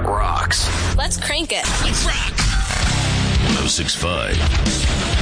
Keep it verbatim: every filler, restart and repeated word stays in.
Rock rocks. Let's crank it. Let's rock. one oh six point five